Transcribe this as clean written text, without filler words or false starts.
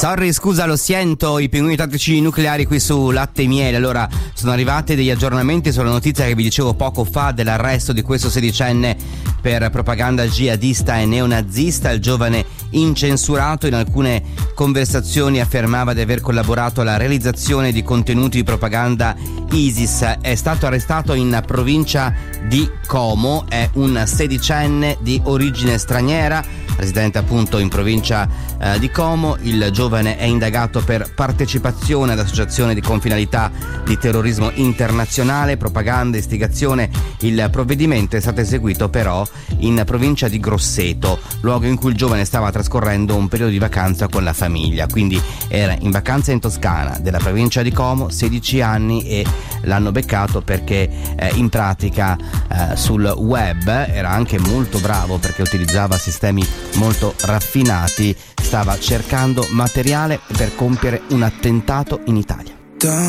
Sorry, scusa, lo sento, i pinguini tattici nucleari qui su Latte e Miele. Allora, sono arrivati degli aggiornamenti sulla notizia che vi dicevo poco fa dell'arresto di questo sedicenne per propaganda jihadista e neonazista. Il giovane incensurato in alcune conversazioni affermava di aver collaborato alla realizzazione di contenuti di propaganda ISIS. È stato arrestato in provincia di Como, è un sedicenne di origine straniera, residente appunto in provincia di Como. Il giovane è indagato per partecipazione ad associazione con finalità di terrorismo internazionale, propaganda, istigazione. Il provvedimento è stato eseguito però in provincia di Grosseto, luogo in cui il giovane stava trascorrendo un periodo di vacanza con la famiglia. Quindi era in vacanza in Toscana della provincia di Como, 16 anni, e l'hanno beccato perché in pratica sul web era anche molto bravo, perché utilizzava sistemi molto raffinati, stava cercando materiale per compiere un attentato in Italia.